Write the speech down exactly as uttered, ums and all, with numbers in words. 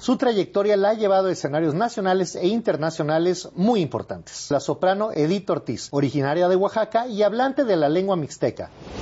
Su trayectoria la ha llevado a escenarios nacionales e internacionales muy importantes. La soprano Edith Ortiz, originaria de Oaxaca y hablante de la lengua mixteca.